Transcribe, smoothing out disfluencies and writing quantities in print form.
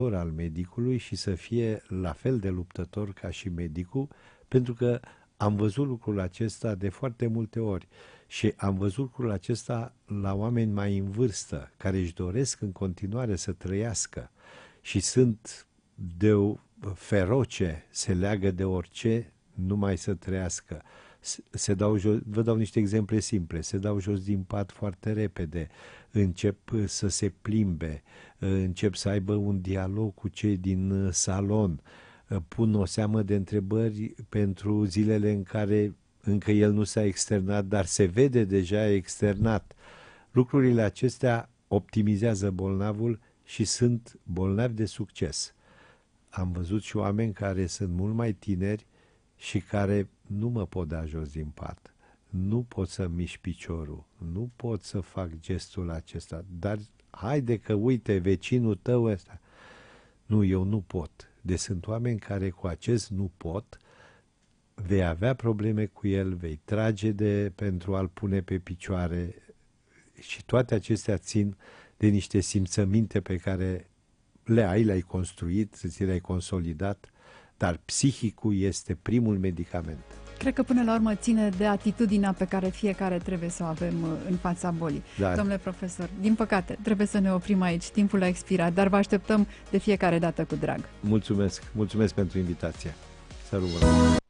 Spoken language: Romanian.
al medicului și să fie la fel de luptător ca și medicul, pentru că am văzut lucrul acesta de foarte multe ori și am văzut lucrul acesta la oameni mai în vârstă, care își doresc în continuare să trăiască și sunt feroce, se leagă de orice, numai să trăiască. Se dau jos, vă dau niște exemple simple, se dau jos din pat foarte repede, încep să se plimbe, încep să aibă un dialog cu cei din salon, pun o seamă de întrebări pentru zilele în care încă el nu s-a externat, dar se vede deja externat. Lucrurile acestea optimizează bolnavul și sunt bolnavi de succes. Am văzut și oameni care sunt mult mai tineri și care nu mă pot da jos din pat, nu pot să mișc piciorul, nu pot să fac gestul acesta, dar haide că uite, vecinul tău ăsta. Nu, eu nu pot. Deci sunt oameni care cu acest nu pot, vei avea probleme cu el, vei trage pentru a-l pune pe picioare și toate acestea țin de niște simțăminte pe care le-ai construit, ți le-ai consolidat, dar psihicul este primul medicament. Cred că până la urmă ține de atitudinea pe care fiecare trebuie să o avem în fața bolii. Da. Domnule profesor, din păcate, trebuie să ne oprim aici, timpul a expirat, dar vă așteptăm de fiecare dată cu drag. Mulțumesc pentru invitație. Să rămână.